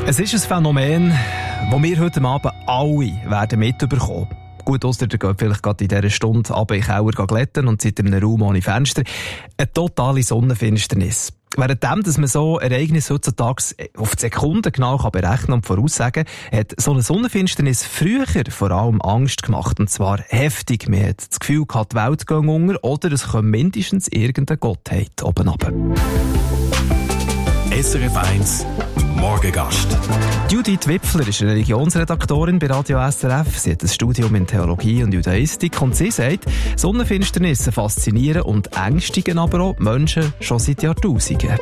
Es ist ein Phänomen, das wir heute Abend alle werden mitbekommen. Gut, ausser ihr geht vielleicht gerade in dieser Stunde runter in den Keller glätten und seid in einem Raum ohne Fenster. Eine totale Sonnenfinsternis. Währenddem, dass man so Ereignisse heutzutage auf die Sekunden genau berechnen und voraussagen kann, hat so eine Sonnenfinsternis früher vor allem Angst gemacht. Und zwar heftig. Man hat das Gefühl gehabt, die Welt geht unter oder es kommt mindestens irgendeine Gottheit oben runter. SRF 1 Morgengast. Judith Wipfler ist Religionsredaktorin bei Radio SRF. Sie hat ein Studium in Theologie und Judaistik und sie sagt, Sonnenfinsternisse faszinieren und ängstigen aber auch Menschen schon seit Jahrtausenden.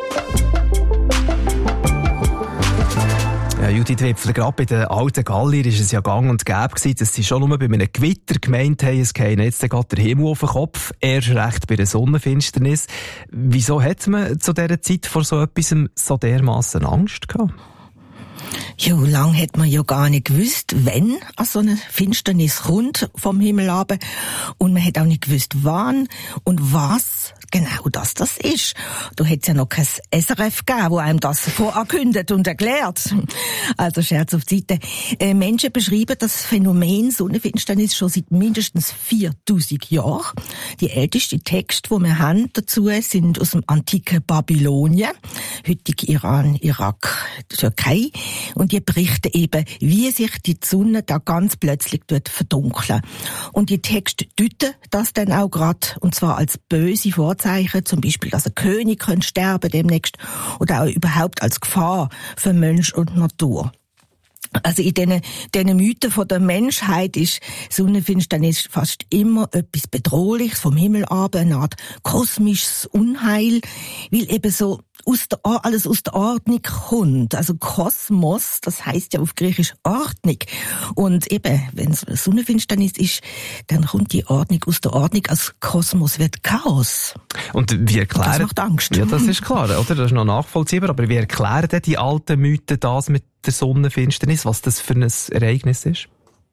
Ja, Judith Wipfler, gerade bei den alten Gallier ist es ja gang und gäbe gewesen, dass sie schon nur bei einem Gewitter gemeint haben, es gehe jetzt gerade der Himmel auf den Kopf, erst recht bei der Sonnenfinsternis. Wieso hat man zu dieser Zeit vor so etwas so dermassen Angst gehabt? Ja, lang hat man ja gar nicht gewusst, wenn so eine Finsternis kommt vom Himmel runter. Und man hat auch nicht gewusst, wann und was genau das ist. Da hat es ja noch kein SRF gegeben, wo einem das vorankündigt und erklärt. Also Scherz auf die Seite. Menschen beschreiben das Phänomen Sonnenfinsternis schon seit mindestens 4000 Jahren. Die ältesten Texte, die wir haben dazu, sind aus dem antiken Babylonien, heutig Iran, Irak, Türkei. Und die berichten eben, wie sich die Sonne da ganz plötzlich verdunkeln. Und die Texte deuten das dann auch gerade, und zwar als böse Vorzeichen, zum Beispiel, dass ein König könnte sterben demnächst, oder auch überhaupt als Gefahr für Mensch und Natur. Also in diesen Mythen von der Menschheit ist Sonnenfinsternis fast immer etwas Bedrohliches vom Himmel ab, eine Art kosmisches Unheil, weil eben so alles aus der Ordnung kommt. Also Kosmos, das heisst ja auf Griechisch Ordnung. Und eben, wenn es Sonnenfinsternis ist, dann kommt die Ordnung aus der Ordnung. Als Kosmos wird Chaos. Und wie erklären... Das macht Angst. Ja, das ist klar, oder? Das ist noch nachvollziehbar. Aber wie erklären denn die alten Mythen das mit der Sonnenfinsternis, was das für ein Ereignis ist?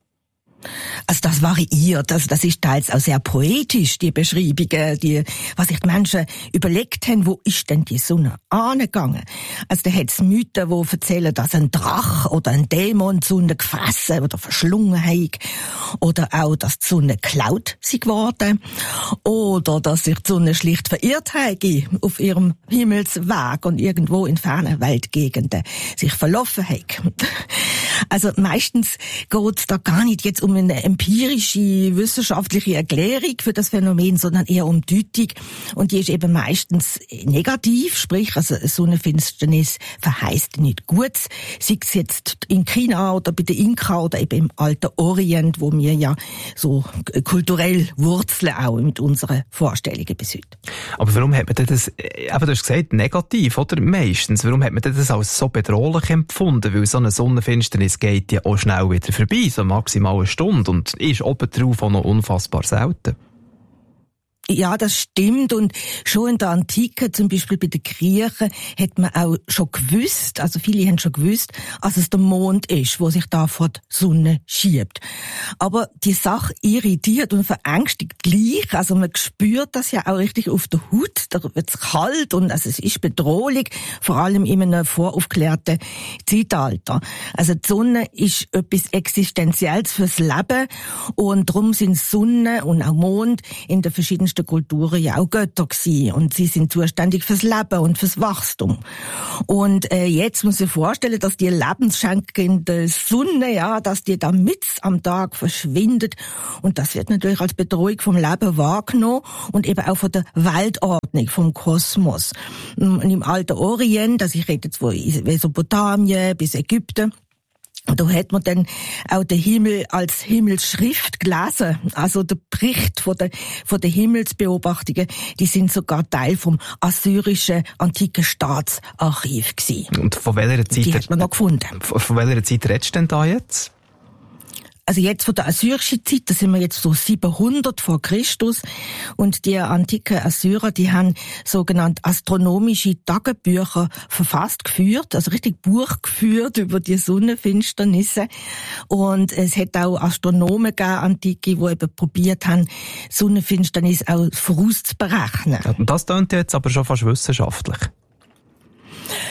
Also das variiert, also das ist teils auch sehr poetisch, die Beschreibungen, was sich die Menschen überlegt haben, wo ist denn die Sonne angegangen? Also da hat es Mythen, die erzählen, dass ein Drache oder ein Dämon die Sonne gefressen oder verschlungen hat, oder auch, dass die Sonne geklaut sie geworden, oder dass sich die Sonne schlicht verirrt hat auf ihrem Himmelsweg und irgendwo in fernen Weltgegenden sich verlaufen hat. Also meistens geht es da gar nicht jetzt um eine empirische, wissenschaftliche Erklärung für das Phänomen, sondern eher um Deutung. Und die ist eben meistens negativ, sprich, also Sonnenfinsternis verheisst nicht gut. Sei es jetzt in China oder bei den Inka oder eben im alten Orient, wo wir ja so kulturell wurzeln auch mit unseren Vorstellungen bis heute. Aber warum hat man denn das, eben du hast gesagt, negativ, oder? Meistens. Warum hat man denn das als so bedrohlich empfunden? Weil so eine Sonnenfinsternis geht ja auch schnell wieder vorbei, so maximal eine Stunde, und ist obendrauf auch noch unfassbar selten. Ja, das stimmt. Und schon in der Antike, zum Beispiel bei den Griechen, hat man auch schon gewusst, also viele haben schon gewusst, dass es der Mond ist, wo sich da vor die Sonne schiebt. Aber die Sache irritiert und verängstigt gleich. Also man spürt das ja auch richtig auf der Haut. Da wird es kalt und also es ist bedrohlich, vor allem in einem voraufgeklärten Zeitalter. Also die Sonne ist etwas Existenzielles fürs Leben und darum sind Sonne und auch Mond in den verschiedensten Kulturen ja auch Götter gewesen. Und sie sind zuständig fürs Leben und fürs Wachstum. Und jetzt muss ich mir vorstellen, dass die lebensschenkende Sonne, ja, dass die da mitten am Tag verschwindet. Und das wird natürlich als Bedrohung vom Leben wahrgenommen und eben auch von der Weltordnung, vom Kosmos. Und im alten Orient, also ich rede jetzt von Mesopotamien bis Ägypten, da hat man dann auch den Himmel als Himmelsschrift gelesen. Also der Bericht von den Himmelsbeobachtungen, die sind sogar Teil vom assyrischen antiken Staatsarchiv gewesen. Und von welcher Zeit? Die hat man noch gefunden. Von welcher Zeit redest du denn da jetzt? Also jetzt von der assyrischen Zeit, da sind wir jetzt so 700 vor Christus, und die antiken Assyrer, die haben sogenannte astronomische Tagebücher verfasst, geführt, also richtig Buch geführt über die Sonnenfinsternisse, und es hat auch Astronomen gegeben, Antike, die eben probiert haben, Sonnenfinsternis auch vorauszuberechnen. Ja, das klingt jetzt aber schon fast wissenschaftlich.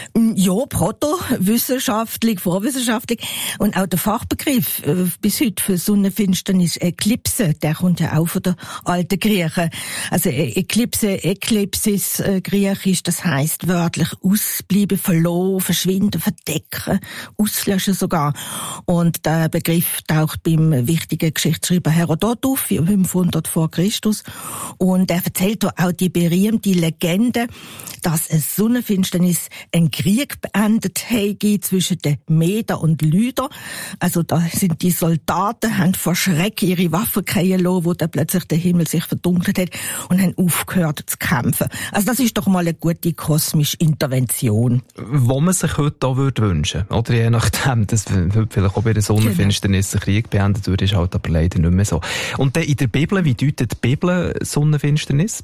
Ja, protowissenschaftlich, vorwissenschaftlich. Und auch der Fachbegriff bis heute für Sonnenfinsternis Eklipse, der kommt ja auch von der alten Griechen. Also Eklipse, Eklipsis, griechisch, das heisst wörtlich ausbleiben, verloren, verschwinden, verdecken, auslöschen sogar. Und der Begriff taucht beim wichtigen Geschichtsschreiber Herodot auf, 500 vor Christus. Und er erzählt auch die berühmte Legende, dass eine Sonnenfinsternis einen Krieg beendet habe zwischen den Meder und Lyder. Also da sind die Soldaten, haben vor Schreck ihre Waffen fallen lassen, wo dann plötzlich der Himmel sich verdunkelt hat und haben aufgehört zu kämpfen. Also das ist doch mal eine gute kosmische Intervention. Wo man sich heute auch wünschen würde. Oder je nachdem, dass vielleicht auch bei der Sonnenfinsternis der Krieg beendet wird, ist halt aber leider nicht mehr so. Und dann in der Bibel, wie deutet die Bibel Sonnenfinsternis?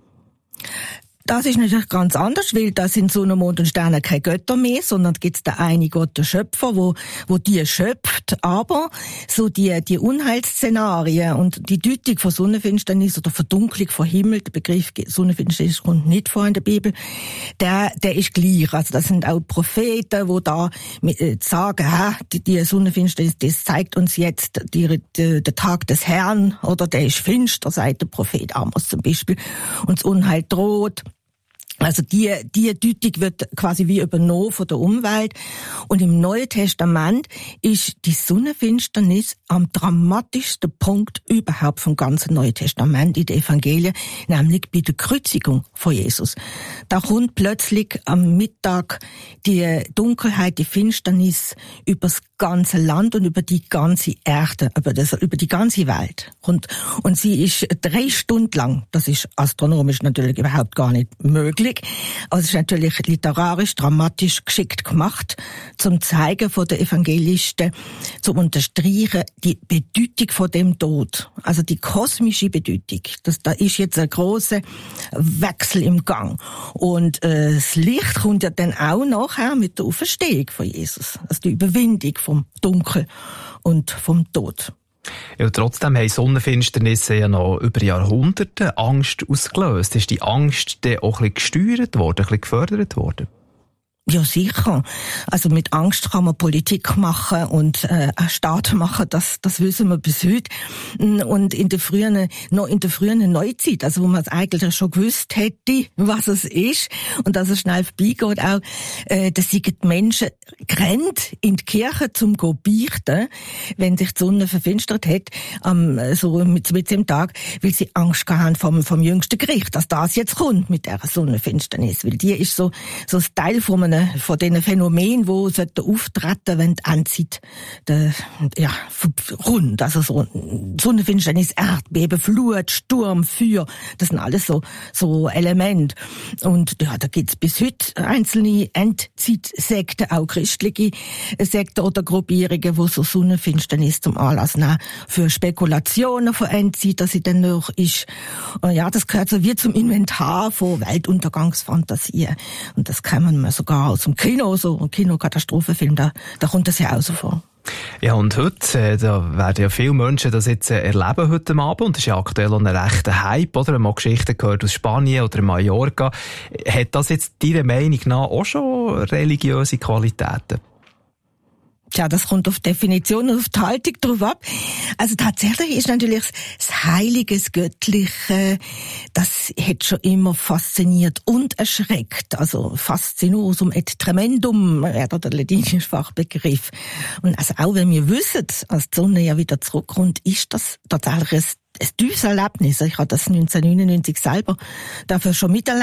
Das ist natürlich ganz anders, weil da sind Sonne, Mond und Sterne keine Götter mehr, sondern gibt's den einen Gott, der Schöpfer, wo die schöpft. Aber so die Unheilsszenarien und die Deutung von Sonnenfinsternis oder Verdunklung von Himmel, der Begriff Sonnenfinsternis kommt nicht vor in der Bibel, der ist gleich. Also das sind auch Propheten, wo da sagen, die Sonnenfinsternis, das zeigt uns jetzt der Tag des Herrn, oder der ist finster, sagt der Prophet Amos zum Beispiel, und das Unheil droht. Also die Deutung wird quasi wie übernommen von der Umwelt. Und im Neuen Testament ist die Sonnenfinsternis am dramatischsten Punkt überhaupt vom ganzen Neuen Testament in den Evangelien, nämlich bei der Kreuzigung von Jesus. Da kommt plötzlich am Mittag die Dunkelheit, die Finsternis über das ganze Land und über die ganze Erde, über die ganze Welt. Und sie ist 3 Stunden lang, das ist astronomisch natürlich überhaupt gar nicht möglich, aber es ist natürlich literarisch, dramatisch geschickt gemacht, zum Zeigen von den Evangelisten, zum Unterstreichen die Bedeutung von dem Tod, also die kosmische Bedeutung. Da ist jetzt ein grosser Wechsel im Gang. Und das Licht kommt ja dann auch nachher mit der Auferstehung von Jesus, also die Überwindung vom Dunkel und vom Tod. Ja, trotzdem haben Sonnenfinsternisse ja noch über Jahrhunderte Angst ausgelöst. Ist die Angst dann auch ein bisschen gesteuert worden, ein bisschen gefördert worden? Ja, sicher. Also mit Angst kann man Politik machen und einen Staat machen, das wissen wir bis heute. Und in der frühen Neuzeit, also wo man es eigentlich schon gewusst hätte, was es ist und dass es schnell vorbeigeht auch, dass sie die Menschen gerannt in die Kirche zum go beichten, wenn sich die Sonne verfinstert hat, so mit dem Tag, weil sie Angst gehabt haben vom jüngsten Gericht, dass das jetzt kommt mit der Sonnenfinsternis, weil die ist so ein Teil von diesen Phänomenen, die auftreten, wenn die Endzeit rund, also so Sonnenfinsternis, Erdbeben, Flut, Sturm, Feuer, das sind alles so Elemente. Und ja, da gibt's bis heute einzelne Endzeitsekten, auch christliche Sekten oder Gruppierungen, wo so Sonnenfinsternis zum Anlass nehmen für Spekulationen von Endzeit, dass sie dann noch ist. Und ja, das gehört so wie zum Inventar von Weltuntergangsfantasien. Und das kann man sogar aus dem Kino, so ein Kinokatastrophenfilm, da kommt das ja auch so vor. Ja, und heute, da werden ja viele Menschen das jetzt erleben heute Abend, und das ist ja aktuell auch ein rechter Hype, oder? Man hat Geschichten gehört aus Spanien oder Mallorca. Hat das jetzt deiner Meinung nach auch schon religiöse Qualitäten? Tja, das kommt auf Definition und auf die Haltung drauf ab. Also tatsächlich ist natürlich das Heilige, das Göttliche, das hat schon immer fasziniert und erschreckt. Also faszinosum et tremendum wäre der latinische Fachbegriff. Und also auch wenn wir wissen, als die Sonne ja wieder zurückkommt, ist das tatsächlich ein tiefes Erlebnis. Ich habe das 1999 selber dafür schon miterlebt.